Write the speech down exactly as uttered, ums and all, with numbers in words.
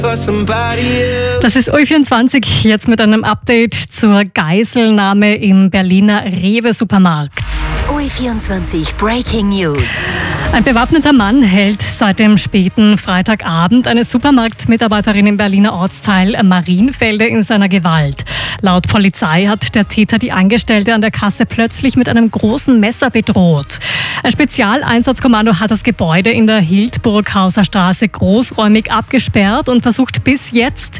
Das ist U vierundzwanzig, jetzt mit einem Update zur Geiselnahme im Berliner Rewe-Supermarkt. U vierundzwanzig Breaking News. Ein bewaffneter Mann hält seit dem späten Freitagabend eine Supermarktmitarbeiterin im Berliner Ortsteil Marienfelde in seiner Gewalt. Laut Polizei hat der Täter die Angestellte an der Kasse plötzlich mit einem großen Messer bedroht. Ein Spezialeinsatzkommando hat das Gebäude in der Hildburghauser Straße großräumig abgesperrt und versucht bis jetzt,